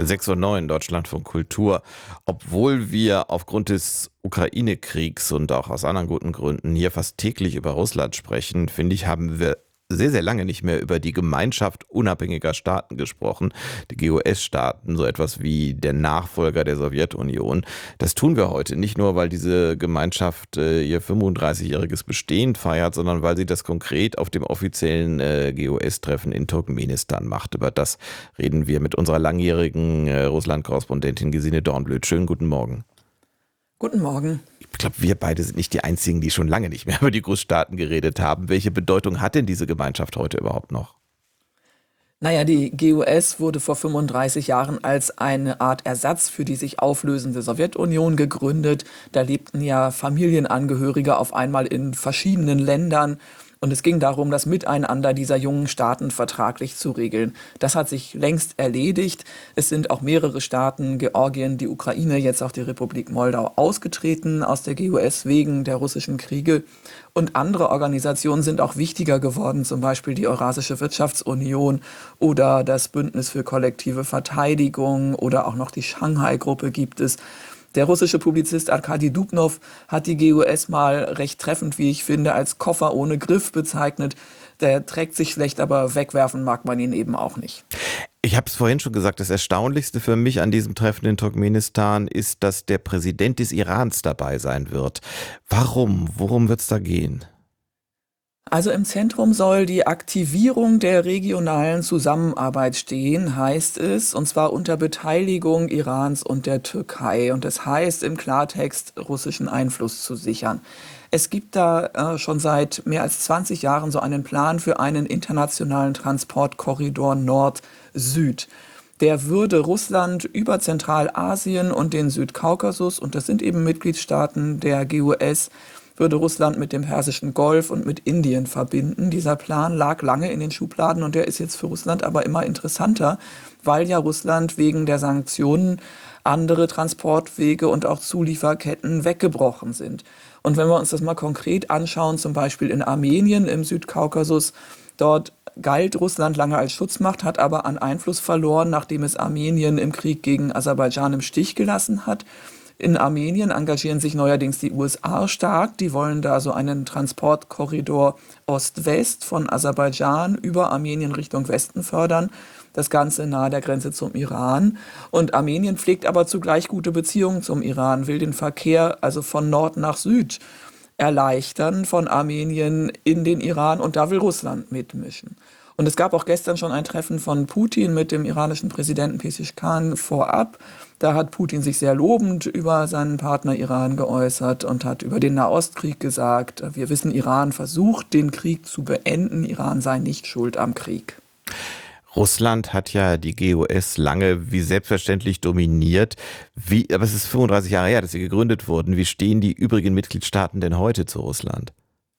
6:09 Deutschlandfunk Kultur. Obwohl wir aufgrund des Ukraine-Kriegs und auch aus anderen guten Gründen hier fast täglich über Russland sprechen, finde ich, haben wir sehr, sehr lange nicht mehr über die Gemeinschaft unabhängiger Staaten gesprochen, die GOS-Staaten, so etwas wie der Nachfolger der Sowjetunion. Das tun wir heute nicht nur, weil diese Gemeinschaft ihr 35-jähriges Bestehen feiert, sondern weil sie das konkret auf dem offiziellen GOS-Treffen in Turkmenistan macht. Über das reden wir mit unserer langjährigen Russland-Korrespondentin Gesine Dornblüt. Schönen guten Morgen. Guten Morgen. Ich glaube, wir beide sind nicht die Einzigen, die schon lange nicht mehr über die Großstaaten geredet haben. Welche Bedeutung hat denn diese Gemeinschaft heute überhaupt noch? Naja, die GUS wurde vor 35 Jahren als eine Art Ersatz für die sich auflösende Sowjetunion gegründet. Da lebten ja Familienangehörige auf einmal in verschiedenen Ländern. Und es ging darum, das Miteinander dieser jungen Staaten vertraglich zu regeln. Das hat sich längst erledigt. Es sind auch mehrere Staaten, Georgien, die Ukraine, jetzt auch die Republik Moldau, ausgetreten aus der GUS wegen der russischen Kriege. Und andere Organisationen sind auch wichtiger geworden, zum Beispiel die Eurasische Wirtschaftsunion oder das Bündnis für kollektive Verteidigung oder auch noch die Shanghai-Gruppe gibt es. Der russische Publizist Arkadi Dubnow hat die GUS mal recht treffend, wie ich finde, als Koffer ohne Griff bezeichnet. Der trägt sich schlecht, aber wegwerfen mag man ihn eben auch nicht. Ich habe es vorhin schon gesagt, das Erstaunlichste für mich an diesem Treffen in Turkmenistan ist, dass der Präsident des Irans dabei sein wird. Warum? Worum wird es da gehen? Also im Zentrum soll die Aktivierung der regionalen Zusammenarbeit stehen, heißt es, und zwar unter Beteiligung Irans und der Türkei. Und das heißt im Klartext, russischen Einfluss zu sichern. Es gibt da schon seit mehr als 20 Jahren so einen Plan für einen internationalen Transportkorridor Nord-Süd. Der würde Russland über Zentralasien und den Südkaukasus, und das sind eben Mitgliedstaaten der GUS, würde Russland mit dem Persischen Golf und mit Indien verbinden. Dieser Plan lag lange in den Schubladen und der ist jetzt für Russland aber immer interessanter, weil ja Russland wegen der Sanktionen andere Transportwege und auch Zulieferketten weggebrochen sind. Und wenn wir uns das mal konkret anschauen, zum Beispiel in Armenien im Südkaukasus, dort galt Russland lange als Schutzmacht, hat aber an Einfluss verloren, nachdem es Armenien im Krieg gegen Aserbaidschan im Stich gelassen hat. In Armenien engagieren sich neuerdings die USA stark. Die wollen da so einen Transportkorridor Ost-West von Aserbaidschan über Armenien Richtung Westen fördern. Das Ganze nahe der Grenze zum Iran. Und Armenien pflegt aber zugleich gute Beziehungen zum Iran, will den Verkehr also von Nord nach Süd erleichtern, von Armenien in den Iran. Und da will Russland mitmischen. Und es gab auch gestern schon ein Treffen von Putin mit dem iranischen Präsidenten Pezeshkian vorab. Da hat Putin sich sehr lobend über seinen Partner Iran geäußert und hat über den Nahostkrieg gesagt, wir wissen, Iran versucht, den Krieg zu beenden. Iran sei nicht schuld am Krieg. Russland hat ja die GUS lange wie selbstverständlich dominiert. Aber es ist 35 Jahre her, dass sie gegründet wurden. Wie stehen die übrigen Mitgliedstaaten denn heute zu Russland?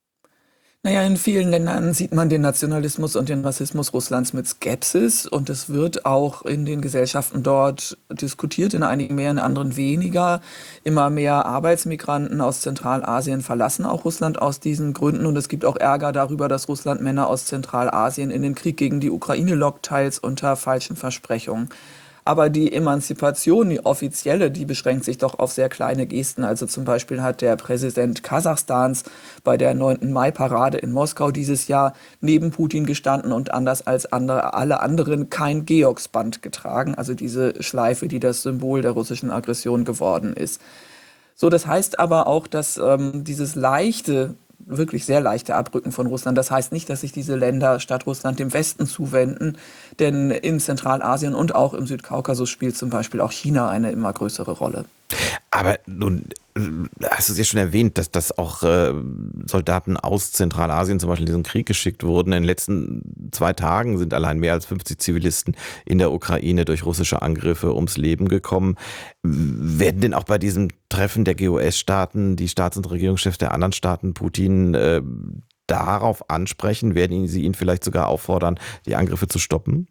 Naja, in vielen Ländern sieht man den Nationalismus und den Rassismus Russlands mit Skepsis und es wird auch in den Gesellschaften dort diskutiert, in einigen mehr, in anderen weniger. Immer mehr Arbeitsmigranten aus Zentralasien verlassen auch Russland aus diesen Gründen und es gibt auch Ärger darüber, dass Russland Männer aus Zentralasien in den Krieg gegen die Ukraine lockt, teils unter falschen Versprechungen. Aber die Emanzipation, die offizielle, die beschränkt sich doch auf sehr kleine Gesten. Also zum Beispiel hat der Präsident Kasachstans bei der 9. Mai-Parade in Moskau dieses Jahr neben Putin gestanden und anders als alle anderen kein Georgsband getragen. Also diese Schleife, die das Symbol der russischen Aggression geworden ist. So, das heißt aber auch, dass dieses wirklich sehr leichte Abrücken von Russland. Das heißt nicht, dass sich diese Länder statt Russland dem Westen zuwenden, denn in Zentralasien und auch im Südkaukasus spielt zum Beispiel auch China eine immer größere Rolle. Aber nun hast du es ja schon erwähnt, dass auch Soldaten aus Zentralasien zum Beispiel in diesen Krieg geschickt wurden. In den letzten 2 Tagen sind allein mehr als 50 Zivilisten in der Ukraine durch russische Angriffe ums Leben gekommen. Werden denn auch bei diesem Treffen der GUS-Staaten die Staats- und Regierungschefs der anderen Staaten Putin darauf ansprechen? Werden sie ihn vielleicht sogar auffordern, die Angriffe zu stoppen?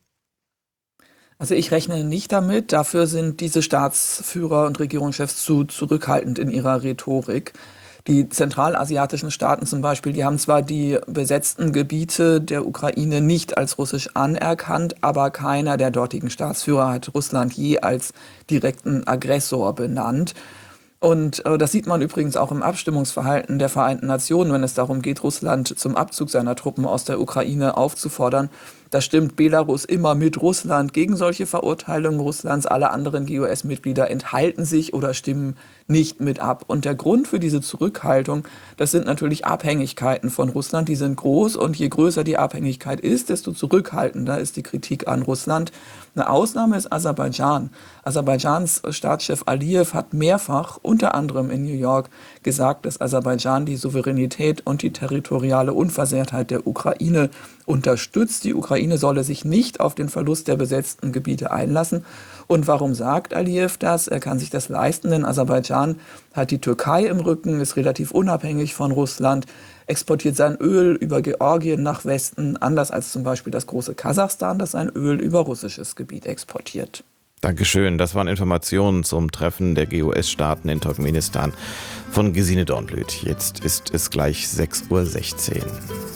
Also ich rechne nicht damit. Dafür sind diese Staatsführer und Regierungschefs zu zurückhaltend in ihrer Rhetorik. Die zentralasiatischen Staaten zum Beispiel, die haben zwar die besetzten Gebiete der Ukraine nicht als russisch anerkannt, aber keiner der dortigen Staatsführer hat Russland je als direkten Aggressor benannt. Und das sieht man übrigens auch im Abstimmungsverhalten der Vereinten Nationen, wenn es darum geht, Russland zum Abzug seiner Truppen aus der Ukraine aufzufordern. Da stimmt Belarus immer mit Russland gegen solche Verurteilungen Russlands. Alle anderen GOS-Mitglieder enthalten sich oder stimmen nicht mit ab. Und der Grund für diese Zurückhaltung, das sind natürlich Abhängigkeiten von Russland. Die sind groß und je größer die Abhängigkeit ist, desto zurückhaltender ist die Kritik an Russland. Eine Ausnahme ist Aserbaidschan. Aserbaidschans Staatschef Aliyev hat mehrfach, unter anderem in New York, gesagt, dass Aserbaidschan die Souveränität und die territoriale Unversehrtheit der Ukraine unterstützt. Die Ukraine solle sich nicht auf den Verlust der besetzten Gebiete einlassen. Und warum sagt Aliyev das? Er kann sich das leisten, denn Aserbaidschan hat die Türkei im Rücken, ist relativ unabhängig von Russland, exportiert sein Öl über Georgien nach Westen, anders als zum Beispiel das große Kasachstan, das sein Öl über russisches Gebiet exportiert. Dankeschön. Das waren Informationen zum Treffen der GOS-Staaten in Turkmenistan von Gesine Dornblüt. Jetzt ist es gleich 6:16 Uhr.